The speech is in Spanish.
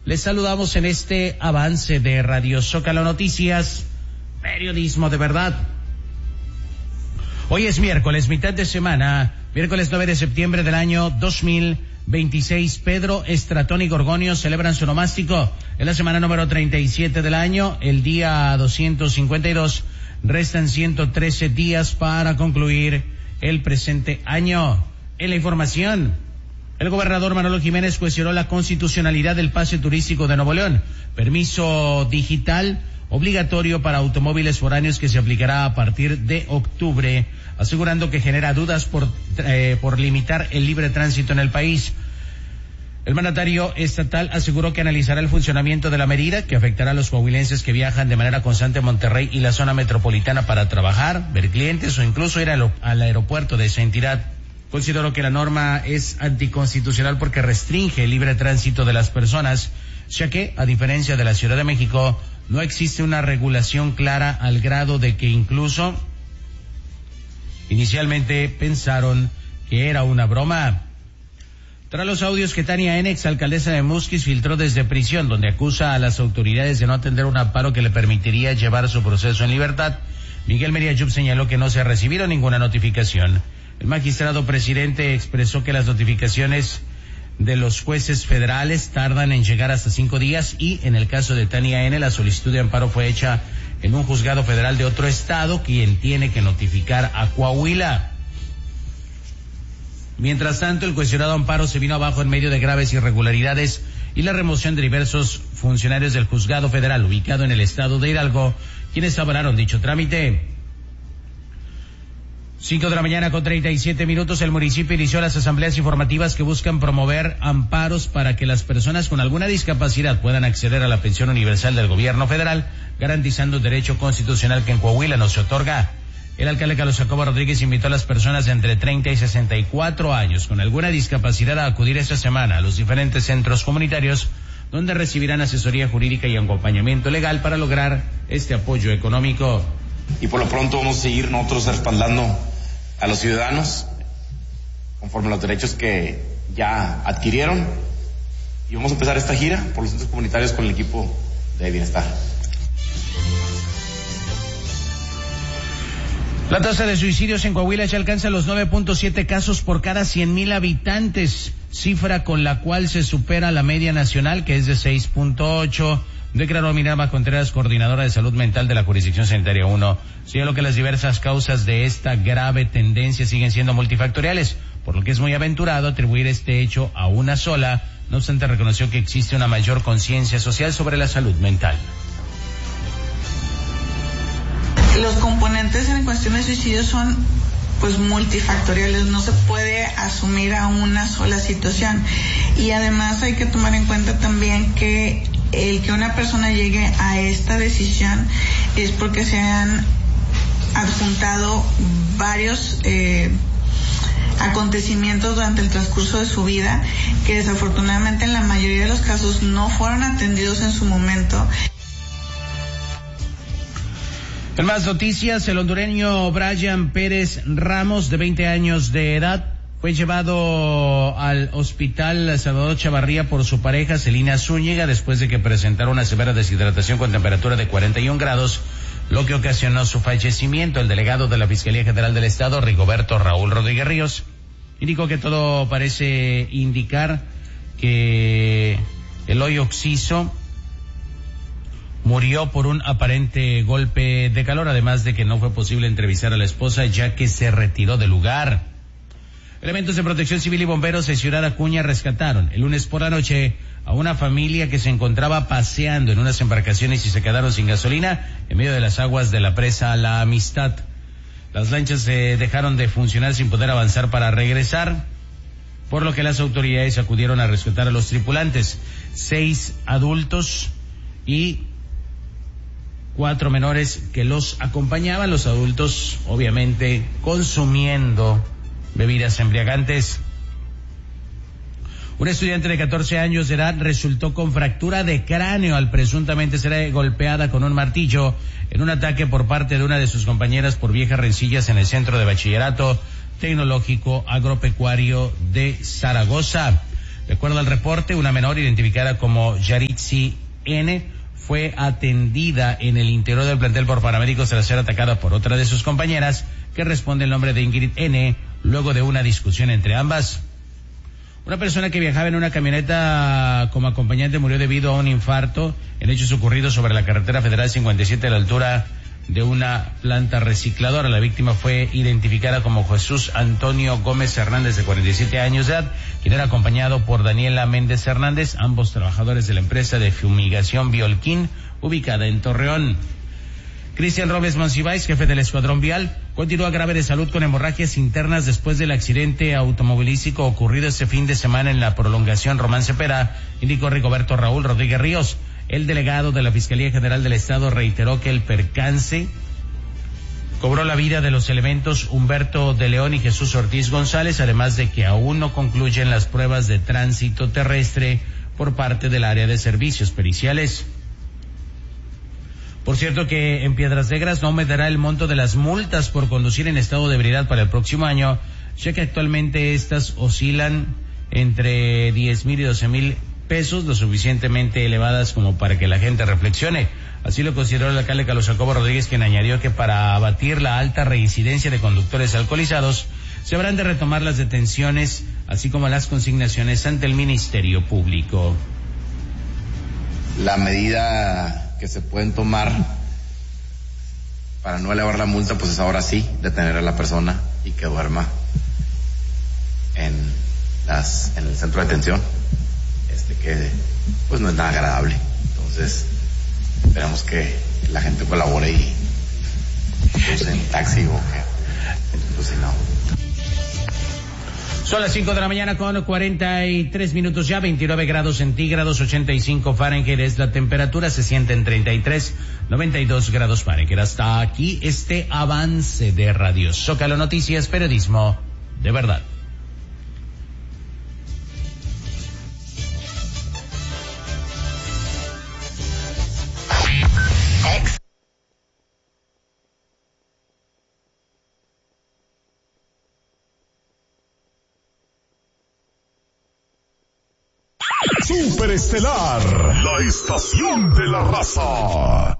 Les saludamos en este avance de Radio Zócalo Noticias, periodismo de verdad. Hoy es miércoles, mitad de semana, miércoles 9 de septiembre del año 2026. Pedro, Estratón y Gorgonio celebran su nomástico en la semana número 37 del año, el día 252. Restan 113 días para concluir el presente año. En la información, el gobernador Manolo Jiménez cuestionó la constitucionalidad del pase turístico de Nuevo León, permiso digital obligatorio para automóviles foráneos que se aplicará a partir de octubre, asegurando que genera dudas por limitar el libre tránsito en el país. El mandatario estatal aseguró que analizará el funcionamiento de la medida, que afectará a los coahuilenses que viajan de manera constante a Monterrey y la zona metropolitana para trabajar, ver clientes o incluso ir al aeropuerto de esa entidad. Consideró que la norma es anticonstitucional porque restringe el libre tránsito de las personas, ya que, a diferencia de la Ciudad de México, no existe una regulación clara al grado de que incluso inicialmente pensaron que era una broma. Tras los audios que Tania N., exalcaldesa de Musquis, filtró desde prisión, donde acusa a las autoridades de no atender un amparo que le permitiría llevar su proceso en libertad, Miguel Mérida Yup señaló que no se ha recibido ninguna notificación. El magistrado presidente expresó que las notificaciones de los jueces federales tardan en llegar hasta 5 días y, en el caso de Tania N., la solicitud de amparo fue hecha en un juzgado federal de otro estado, quien tiene que notificar a Coahuila. Mientras tanto, el cuestionado amparo se vino abajo en medio de graves irregularidades y la remoción de diversos funcionarios del juzgado federal ubicado en el estado de Hidalgo, quienes avalaron dicho trámite. 5 de la mañana con 37 minutos, el municipio inició las asambleas informativas que buscan promover amparos para que las personas con alguna discapacidad puedan acceder a la pensión universal del gobierno federal, garantizando un derecho constitucional que en Coahuila no se otorga. El alcalde Carlos Jacobo Rodríguez invitó a las personas de entre 30 y 64 años con alguna discapacidad a acudir esta semana a los diferentes centros comunitarios, donde recibirán asesoría jurídica y acompañamiento legal para lograr este apoyo económico. Y por lo pronto vamos a seguir nosotros respaldando a los ciudadanos conforme a los derechos que ya adquirieron, y vamos a empezar esta gira por los centros comunitarios con el equipo de bienestar. La tasa de suicidios en Coahuila ya alcanza los 9.7 casos por cada 100,000 habitantes, cifra con la cual se supera la media nacional, que es de 6.8, declaró Minerva Contreras, coordinadora de salud mental de la Jurisdicción Sanitaria 1. Señaló que las diversas causas de esta grave tendencia siguen siendo multifactoriales, por lo que es muy aventurado atribuir este hecho a una sola. No obstante, reconoció que existe una mayor conciencia social sobre la salud mental. Los componentes en cuestión de suicidio son multifactoriales, no se puede asumir a una sola situación, y además hay que tomar en cuenta también que el que una persona llegue a esta decisión es porque se han adjuntado varios acontecimientos durante el transcurso de su vida que desafortunadamente en la mayoría de los casos no fueron atendidos en su momento. En más noticias, el hondureño Brian Pérez Ramos, de 20 años de edad, fue llevado al hospital Salvador Chavarría por su pareja Celina Zúñiga después de que presentara una severa deshidratación con temperatura de 41 grados, lo que ocasionó su fallecimiento. El delegado de la Fiscalía General del Estado, Rigoberto Raúl Rodríguez Ríos, indicó que todo parece indicar que el hoy occiso murió por un aparente golpe de calor, además de que no fue posible entrevistar a la esposa ya que se retiró del lugar. Elementos de protección civil y bomberos de Ciudad Acuña rescataron el lunes por la noche a una familia que se encontraba paseando en unas embarcaciones y se quedaron sin gasolina en medio de las aguas de la presa La Amistad. Las lanchas dejaron de funcionar sin poder avanzar para regresar, por lo que las autoridades acudieron a rescatar a los tripulantes, 6 adultos y 4 menores que los acompañaban. Los adultos obviamente consumiendo bebidas embriagantes. Una estudiante de 14 años de edad resultó con fractura de cráneo al presuntamente ser golpeada con un martillo en un ataque por parte de una de sus compañeras por viejas rencillas en el Centro de Bachillerato Tecnológico Agropecuario de Zaragoza. De acuerdo al reporte, una menor identificada como Yaritzi N. fue atendida en el interior del plantel por paramédicos tras ser atacada por otra de sus compañeras, que responde el nombre de Ingrid N., luego de una discusión entre ambas. Una persona que viajaba en una camioneta como acompañante murió debido a un infarto en hechos ocurridos sobre la carretera federal 57 a la altura de una planta recicladora. La víctima fue identificada como Jesús Antonio Gómez Hernández, de 47 años de edad, quien era acompañado por Daniela Méndez Hernández, ambos trabajadores de la empresa de fumigación Biolquín, ubicada en Torreón. Cristian Robles Monsiváis, jefe del Escuadrón Vial, continúa grave de salud con hemorragias internas después del accidente automovilístico ocurrido este fin de semana en la prolongación Román Cepeda, indicó Rigoberto Raúl Rodríguez Ríos. El delegado de la Fiscalía General del Estado reiteró que el percance cobró la vida de los elementos Humberto de León y Jesús Ortiz González, además de que aún no concluyen las pruebas de tránsito terrestre por parte del área de servicios periciales. Por cierto que en Piedras Negras no aumentará el monto de las multas por conducir en estado de ebriedad para el próximo año, ya que actualmente estas oscilan entre 10,000 y 12,000 pesos, lo suficientemente elevadas como para que la gente reflexione. Así lo consideró el alcalde Carlos Jacobo Rodríguez, quien añadió que para abatir la alta reincidencia de conductores alcoholizados, se habrán de retomar las detenciones, así como las consignaciones ante el Ministerio Público. La medida que se pueden tomar para no elevar la multa, pues es ahora sí detener a la persona y que duerma en el centro de detención, que pues no es nada agradable. Entonces esperamos que la gente colabore y usen taxi o que pues no. Son las 5 de la mañana con 43 minutos ya, 29 grados centígrados, 85 Fahrenheit es la temperatura, se siente en 33, 92 grados Fahrenheit. Hasta aquí este avance de Radio Zócalo Noticias, periodismo de verdad. Superestelar, la estación de la raza.